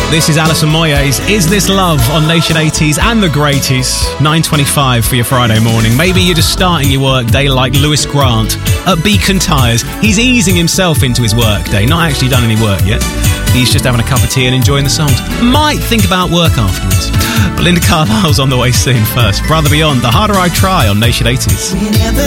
This is Alison Moyes, Is This Love on Nation 80s and the Greaties. 9:25 for your Friday morning. Maybe you're just starting your work day like Lewis Grant at Beacon Tyres. He's easing himself into his work day, not actually done any work yet. He's just having a cup of tea and enjoying the songs. Might think about work afterwards. Belinda Carlisle's on the way soon. First, Brother Beyond, The Harder I Try on Nation 80s.